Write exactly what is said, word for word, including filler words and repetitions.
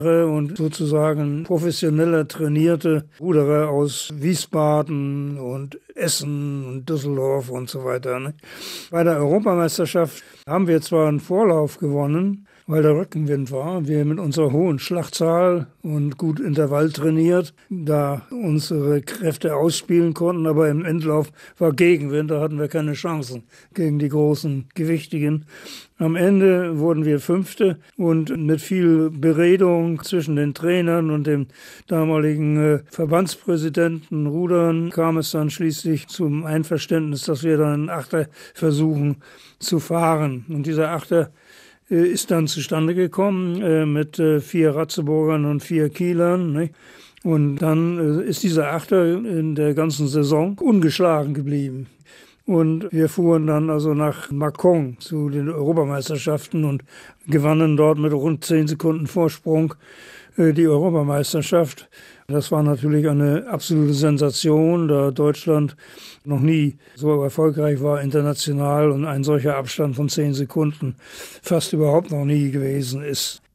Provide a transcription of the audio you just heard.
und sozusagen professioneller trainierte Ruderer aus Wiesbaden und Essen und Düsseldorf und so weiter. Ne? Bei der Europameisterschaft haben wir zwar einen Vorlauf gewonnen, weil der Rückenwind war, wir mit unserer hohen Schlachtzahl und gut Intervall trainiert, da unsere Kräfte ausspielen konnten, aber im Endlauf war Gegenwind, da hatten wir keine Chancen gegen die großen Gewichtigen. Am Ende wurden wir Fünfte und mit viel Beredung zwischen den Trainern und dem damaligen äh, Verbandspräsidenten Rudern kam es dann schließlich zum Einverständnis, dass wir dann einen Achter versuchen zu fahren. Und dieser Achter ist dann zustande gekommen äh, mit äh, vier Ratzeburgern und vier Kielern. Ne? Und dann äh, ist dieser Achter in der ganzen Saison ungeschlagen geblieben. Und wir fuhren dann also nach Mâcon zu den Europameisterschaften und gewannen dort mit rund zehn Sekunden Vorsprung äh, die Europameisterschaft. Das war natürlich eine absolute Sensation, da Deutschland noch nie so erfolgreich war international und ein solcher Abstand von zehn Sekunden fast überhaupt noch nie gewesen ist.